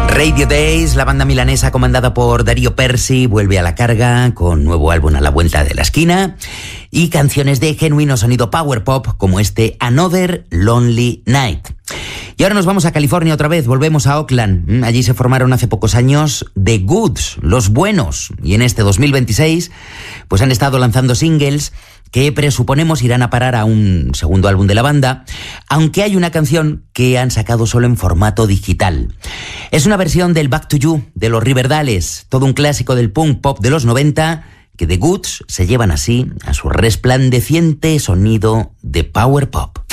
Radio Days, la banda milanesa comandada por Darío Persi, vuelve a la carga con nuevo álbum a la vuelta de la esquina y canciones de genuino sonido power pop como este Another Lonely Night. Y ahora nos vamos a California otra vez, volvemos a Oakland. Allí se formaron hace pocos años The Goods, los buenos, y en este 2026 pues han estado lanzando singles que presuponemos irán a parar a un segundo álbum de la banda, aunque hay una canción que han sacado solo en formato digital. Es una versión del Back to You de los Riverdales, todo un clásico del punk pop de los 90, que The Goods se llevan así a su resplandeciente sonido de power pop.